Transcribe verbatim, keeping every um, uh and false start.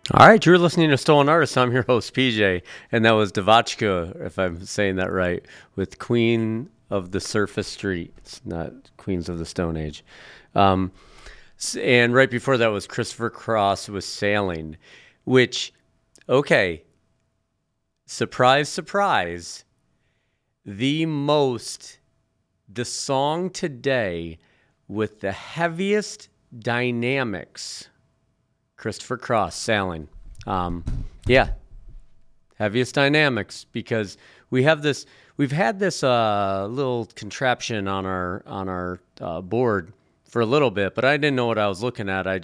All right, you're listening to Stolen Artists. I'm your host, P J, and that was Devachka, if I'm saying that right, with Queen of the Surface Street. It's not Queens of the Stone Age. Um, and right before that was Christopher Cross with Sailing, which, okay, surprise, surprise, the most, the song today with the heaviest dynamics, Christopher Cross, Sailing. Um, yeah, heaviest dynamics, because we have this, we've had this uh, little contraption on our on our uh, board for a little bit, but I didn't know what I was looking at. I